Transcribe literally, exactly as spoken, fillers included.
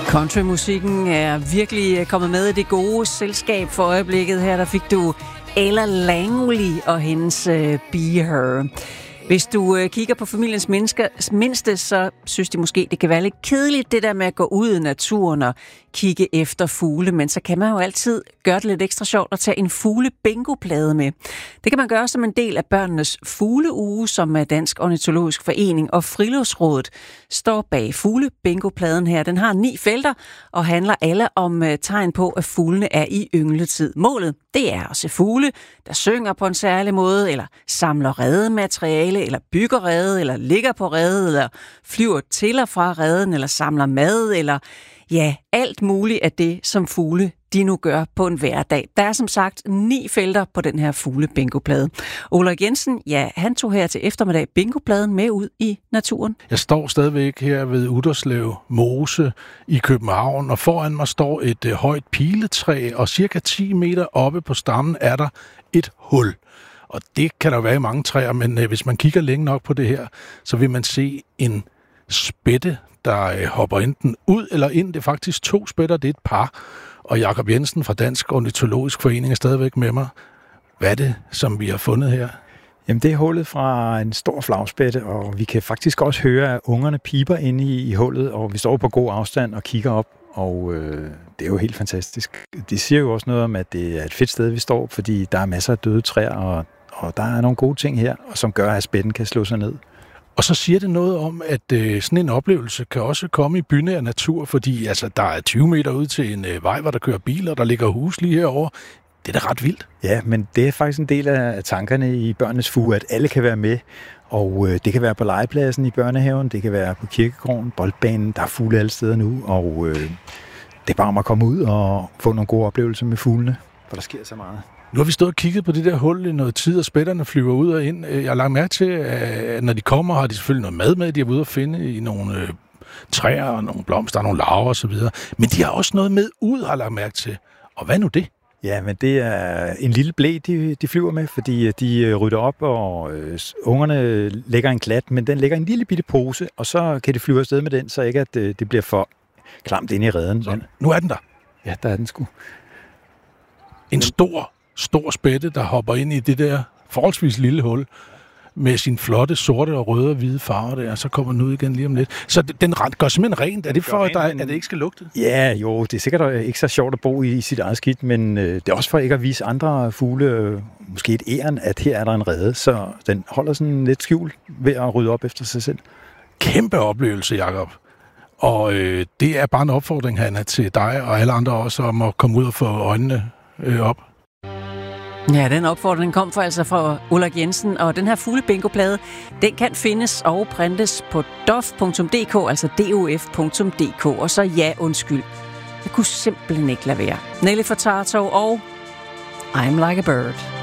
Countrymusikken er virkelig kommet med i det gode selskab for øjeblikket. Her der fik du Ella Langley og hendes uh, Be Her. Hvis du uh, kigger på familiens mennesker, mindste, så synes de måske, det kan være lidt kedeligt, det der med at gå ud i naturen og kigge efter fugle, men så kan man jo altid gøre det lidt ekstra sjovt at tage en fugle-bingo-plade med. Det kan man gøre som en del af børnenes fugleuge, som er Dansk Ornitologisk Forening og Friluftsrådet står bag fugle-bingo-pladen her. Den har ni felter og handler alle om uh, tegn på, at fuglene er i yngletid. Målet, det er at se fugle, der synger på en særlig måde, eller samler redemateriale, eller bygger rede, eller ligger på rede, eller flyver til og fra reden, eller samler mad, eller ja, alt muligt af det, som fugle de nu gør på en hverdag. Der er som sagt ni felter på den her fugle-bingo-plade. Ulrik Jensen, ja, han tog her til eftermiddag bingo-pladen med ud i naturen. Jeg står stadigvæk her ved Utterslev Mose i København, og foran mig står et øh, højt piletræ, og cirka ti meter oppe på stammen er der et hul. Og det kan der være i mange træer, men øh, hvis man kigger længe nok på det her, så vil man se en spætte, der øh, hopper enten ud eller ind. Det er faktisk to spætter, det er et par. Og Jakob Jensen fra Dansk Ornitologisk Forening er stadigvæk med mig. Hvad er det, som vi har fundet her? Jamen, det er hullet fra en stor flagspætte, og vi kan faktisk også høre, at ungerne piper inde i, i hullet, og vi står på god afstand og kigger op, og øh, det er jo helt fantastisk. Det siger jo også noget om, at det er et fedt sted, vi står, fordi der er masser af døde træer, og, og der er nogle gode ting her, som gør, at spætten kan slå sig ned. Og så siger det noget om, at øh, sådan en oplevelse kan også komme i bynær natur, fordi altså, der er tyve meter ud til en øh, vej, hvor der kører biler, der ligger hus lige herovre. Det er da ret vildt. Ja, men det er faktisk en del af tankerne i børnenes fuge, at alle kan være med. Og øh, det kan være på legepladsen i børnehaven, det kan være på kirkegården, boldbanen, der er fugle alle steder nu. Og øh, det er bare om at komme ud og få nogle gode oplevelser med fuglene, for der sker så meget. Nu har vi stået og kigget på det der hul i noget tid, og spætterne flyver ud og ind. Jeg har lagt mærke til, at når de kommer, har de selvfølgelig noget mad med, de er ude at finde i nogle øh, træer og nogle blomster, nogle larver og så videre. Men de har også noget med ud, har jeg lagt mærke til. Og hvad nu det? Ja, men det er en lille blæ, de, de flyver med, fordi de rydder op, og øh, ungerne lægger en klat, men den lægger en lille bitte pose, og så kan de flyve afsted med den, så ikke at øh, det bliver for klamt inde i reden. Så, nu er den der. Ja, der er den sgu. En stor, stor spætte, der hopper ind i det der forholdsvis lille hul, med sin flotte sorte og røde og hvide farver der, og så kommer den ud igen lige om lidt. Så den gør simpelthen rent. Er det for, at, der, at det ikke skal lugte? Ja, jo, det er sikkert ikke så sjovt at bo i sit eget skidt, men øh, det er også for ikke at vise andre fugle, øh, måske et æren, at her er der en rede, så den holder sådan lidt skjult ved at rydde op efter sig selv. Kæmpe oplevelse, Jakob. Og øh, det er bare en opfordring, Hanna, til dig og alle andre også, om at komme ud og få øjnene øh, op. Ja, den opfordring kom for altså fra Ulrik Jensen, og den her fugle-bingo-plade, den kan findes og printes på dof punktum d k, altså dof punktum d k, og så ja, undskyld. Jeg kunne simpelthen ikke lade være. Nelly Furtado og I'm Like a Bird.